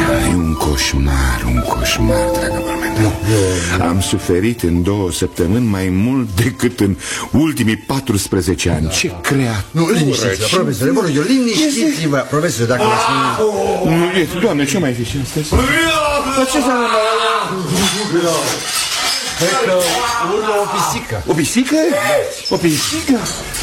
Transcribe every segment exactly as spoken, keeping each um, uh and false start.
E un coșmar, un coșmar, dragă Parmenel. Am suferit în două săptămâni mai mult decât în ultimii paisprezece ani. Ce creatură! Nu, liniștiți-vă, profesore, vă rog eu, liniștiți-vă, profesore, dacă v-ați spune... Nu, e, Doamne, ce mai fi și astăzi? Dar ce s-a întâmplat? Cred că urmă o pisică. O pisică? O pisică?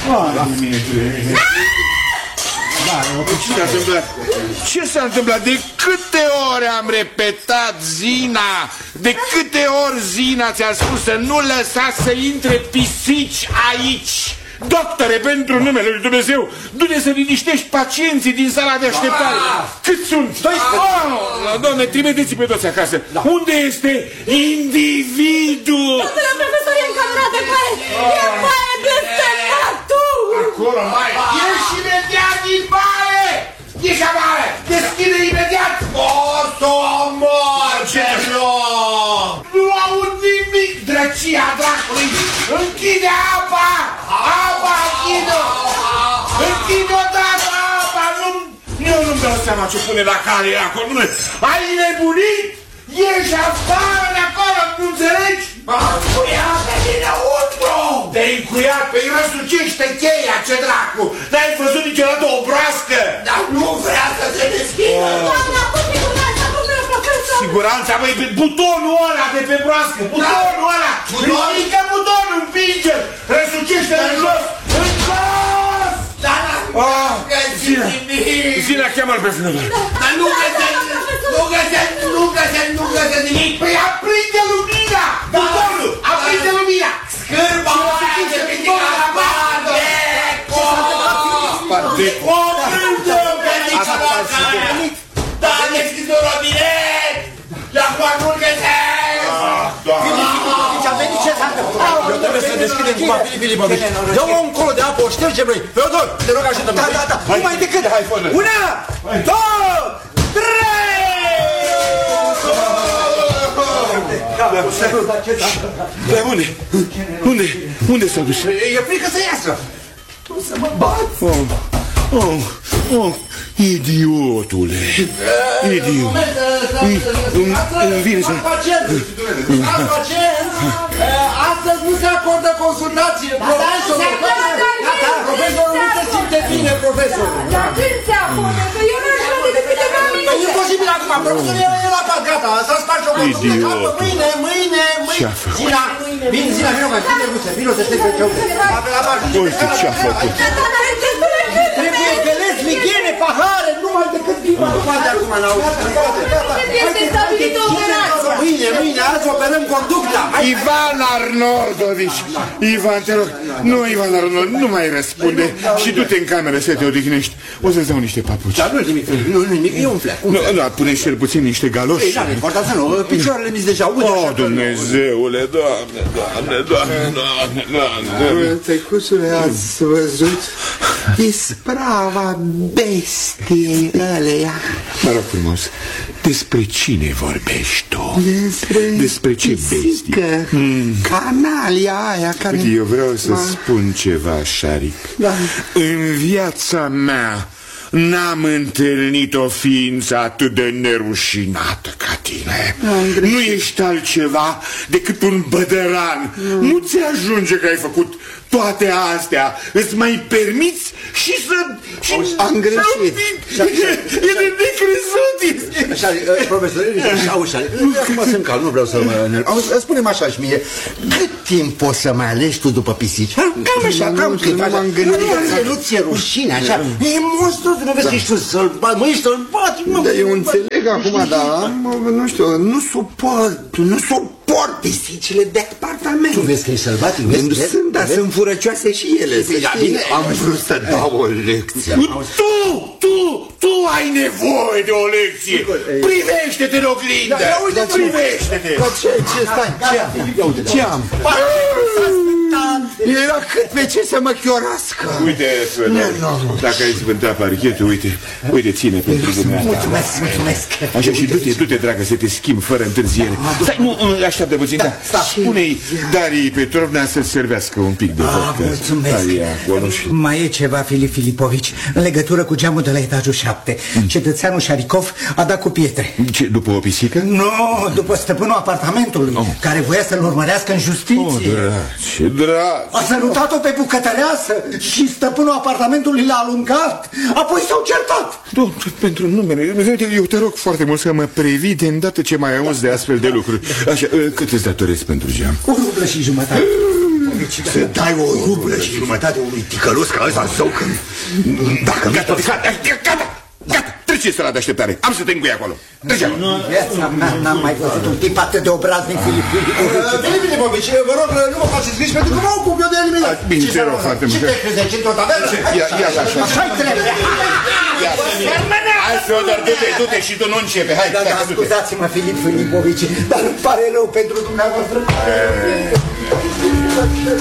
Ce s-a întâmplat? Ce s-a întâmplat? De câte ori am repetat, Zina? De câte ori Zina ți-a spus să nu lăsa să intre pisici aici? Doctore, pentru numele lui Dumnezeu, du-te să liniștești pacienții din sala de așteptare. Cât sunt? doisprezece. Doamne, trimiteți-i pe toți acasă. Unde este individul? Domnule profesor, e în camera de baie. E baie de semnatul. Acolo, baie. Ieși imediat din baie. Ieși afară. Deschide imediat. O să omor, ce loc. Nu aud nimic, drăcia dracului. Închide apa. Apa, închide-o. Închide odată apa. Eu nu-mi dau seama ce pune la cale acolo. Ai nebunit? Ieși afară de acolo, nu înțelegi? M-am încuiat pe dinăuntru! Te-ai încuiat? Pe răsucește cheia, ce dracu! N-ai văzut niciodată o broască? Dar nu vrea să se deschidă! Doamna, cu siguranța, domnule profesor! Siguranța, băi, pe butonul ăla de pe broască! Butonul ăla! Ridică butonul, împinge-l! Răsucește-l în jos! În jos! Dar nu găsit nimic! Zina, cheamă-l pe frână! Dar nu găsesc! Nu găsesc! Nu găsesc! Nu găsesc nimic! Păi aprinde lumina! Butonul! Aprinde lumina! Scârba aia de ridică la bandă! Deco! Aprinde-o pe niciodată! Da, deschis un robinet! Și acum nu-l găsesc! Ce-a venit, ce s-a întâmplat? Eu trebuie să deschidem cumva, Filip Filipovici. Dă-o încolo de apă, o ștergem noi. Feodor, te rog, ajută-mă. Da, da, da, nu mai decât. Una, două, trei! Dar unde? Unde? Unde s-a dus? E frică să iasă. Nu să mă bat. Oh, oh, oh, idiotule. Idiot. Îmi vine să... Stimați pacienți, astăzi nu se acordă consultație. Profesorul, profesorul nu se simte bine, profesorul. Dar când se acordă? Că eu n-aș vrea de câteva minute. E imposibil acum, profesorul e la pat, gata, s-a spart și o consultă. Mâine, mâine, mâine. Zina, vine, Zina, vino mai, vine rusă, vino să știi pe ce-o. Uite ce-a făcut. Trebuie găleți, mighene, pahare, numai decât vino. Nu poate acum, n-auzi. Este stabilită operația. Mâine, mâine, azi operăm conducta. Ivan Arnoldovici. Ivan, te rog. Nu, Ivan Arnold, nu mai răspunde. Și du-te în cameră să te odihnești. O să-ți dau niște papuci. Dar nu-i nimic, nu-i nimic, e un fleac. Nu, nu, pune cel puțin niște galoși. Ei, n-are importanță, nu, picioarele mi-s deja ude. O, Dumnezeule, Doamne, Doamne, Doamne, Doamne, Doamne. Tăicusule, ați văzut isprava bestiei ăleia? Mă rog frumos, despre cine vorbești tu? Despre, despre ce bestie? Hmm. Canalia aia care... Uite, eu vreau să spun ceva, Șaric. Da. În viața mea n-am întâlnit o ființă atât de nerușinată ca tine. Nu ești altceva decât un bădăran. Nu, nu ți ajunge că ai făcut toate astea. Îți mai permiți și să... Și am greșit. E de necrezut. Așa, profesor, auzi, acum sunt calm, nu vreau să mă... Spune-mi așa și mie, cât timp poți să mai alegi tu după pisici? Cam așa, cam cât. Nu m-am gândit. Nu ți-e rușine, așa? E monstru, nu vezi că ești tu sălbat, mă, ești sălbat. Dar eu înțeleg acum, dar nu știu, nu suport, nu suport pisicile de apartament. Tu vezi că ești sălbatic, vezi? Nu sunt, dar sunt furăcioase și ele, să știi. Am vrut să dau o lecție. Tu, tu, tu ai nevoie de o lecție. Privește-te în oglindă. Privește-te. Ce, ce, stai, ce am? Ce am? Era cât pe ce să mă chiorască. Uite, Fedor, dacă ai zvântat parchetul, uite, uite, ține pentru dumneavoastră. Mulțumesc, mulțumesc. Așa, și du-te, du-te, dragă, să te schimb fără întârziere. Stai, nu, așteaptă puțin, da. Spune-i Darii Petrovna să-ți servească un pic de vodcă. Mulțumesc. Mai e ceva, Filip Filipovici, în legătură cu geamul de la etajul șapte. Cetățeanul Șaricov a dat cu pietre. Ce, după o pisică? Nu, după stăpânul apartamentului, oh. care voia să-l urmărească în justiție. Oh, dragi, ce dragi. A salutat-o pe bucătăreasă și stăpânul apartamentului l-a alungat. Apoi s-au certat. Domnul, pentru numele, eu te rog foarte mult să mă previi de îndată ce mai auzi de astfel de lucruri. Așa, cât îți datorezi pentru geam? O rublă și jumătate. Să dai o rublă și jumătate unui ticălos ca ăsta său când... Dacă gata, gata, gata, gata, trece strada de așteptare. Am să te îngui acolo. Trece acolo. Viața mea n-am mai văzut un tip atât de obraznic, Filip Filipovici. Filip Filipovici, vă rog, nu mă faceți griji pentru că mă ocup eu de eliminat. Bine, te rog foarte mult. Ce te crezi, într-o tavernă? Ia, ia așa. Așa-i trebuie. Hai, Fedor, du-te, du-te și tu nu începe. Hai, da, da, scuzați-mă, Filip Filipovici, dar îmi pare rău pentru dumneavoastră.